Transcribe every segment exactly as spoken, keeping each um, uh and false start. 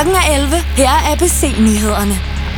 Klokken er elleve. Her er A B C-nyhederne.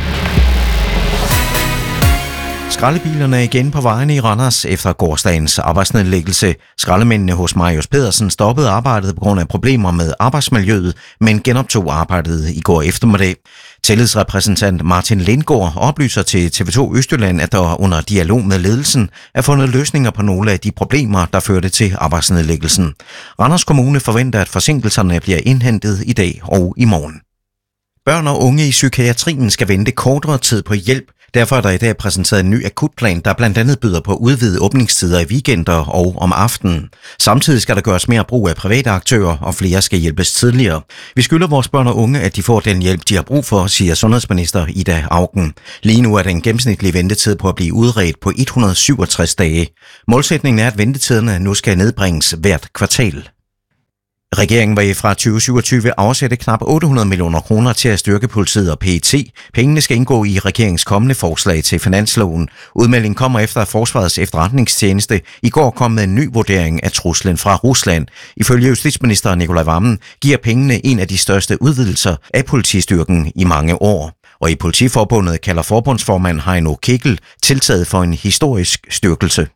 Skraldebilerne er igen på vejene i Randers efter gårsdagens arbejdsnedlæggelse. Skraldemændene hos Marius Pedersen stoppede arbejdet på grund af problemer med arbejdsmiljøet, men genoptog arbejdet i går eftermiddag. Tillidsrepræsentant Martin Lindgaard oplyser til T V to Østjylland, at der under dialog med ledelsen er fundet løsninger på nogle af de problemer, der førte til arbejdsnedlæggelsen. Randers Kommune forventer, at forsinkelserne bliver indhentet i dag og i morgen. Børn og unge i psykiatrien skal vente kortere tid på hjælp. Derfor er der i dag præsenteret en ny akutplan, der blandt andet byder på udvidede åbningstider i weekender og om aftenen. Samtidig skal der gøres mere brug af private aktører, og flere skal hjælpes tidligere. Vi skylder vores børn og unge, at de får den hjælp, de har brug for, siger sundhedsminister Ida Auken. Lige nu er der en gennemsnitlig ventetid på at blive udredt på et hundrede og syvogtres dage. Målsætningen er, at ventetiderne nu skal nedbringes hvert kvartal. Regeringen vil fra tyve syvogtyve afsætte knap otte hundrede millioner kroner til at styrke politiet og P E T. Pengene skal indgå i regeringens kommende forslag til finansloven. Udmeldingen kommer efter, at Forsvarets efterretningstjeneste i går kom med en ny vurdering af truslen fra Rusland. Ifølge justitsminister Nicolai Wammen giver pengene en af de største udvidelser af politistyrken i mange år. Og i Politiforbundet kalder forbundsformand Heino Kegel tiltaget for en historisk styrkelse.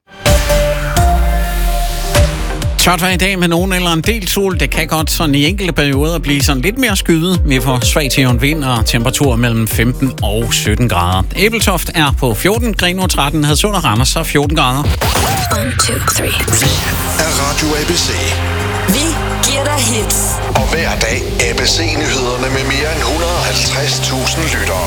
Tørt vejr i dag med nogen eller en del sol. Det kan godt sådan i enkelte perioder blive sådan lidt mere skyet. Vi får svag til en vind og temperaturer mellem femten og sytten grader. Ebeltoft er på fjorten, Grenaa tretten, Hadsund og Randers så fjorten grader. one, two, three. Vi er Radio A B C. Vi giver dig hits. Og hver dag A B C-nyhederne med mere end et hundrede og halvtreds tusind lyttere.